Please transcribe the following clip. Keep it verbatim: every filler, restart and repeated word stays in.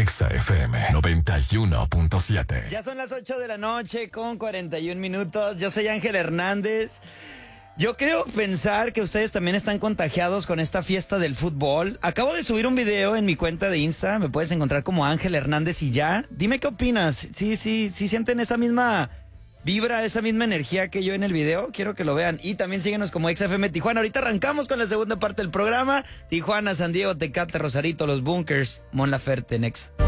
Exa F M noventa y uno punto siete. Ya son las ocho de la noche con cuarenta y un minutos. Yo soy Ángel Hernández. Yo creo pensar que ustedes también están contagiados con esta fiesta del fútbol. Acabo de subir un video en mi cuenta de Insta. Me puedes encontrar como Ángel Hernández y ya. Dime qué opinas. Sí, sí, sí sienten esa misma vibra, esa misma energía que yo en el video. Quiero que lo vean. Y también síguenos como Exa F M Tijuana. Ahorita arrancamos con la segunda parte del programa. Tijuana, San Diego, Tecate, Rosarito, Los Bunkers, Mon Laferte, en Exa.